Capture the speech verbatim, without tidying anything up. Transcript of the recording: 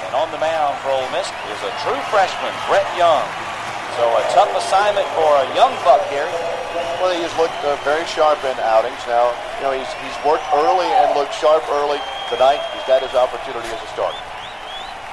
And on the mound for Ole Miss is a true freshman, Brett Young. So a tough assignment for a young buck, Gary. Well, he's looked uh, very sharp in outings. Now, you know, he's, he's worked early and looked sharp early. Tonight, he's got his opportunity as a starter.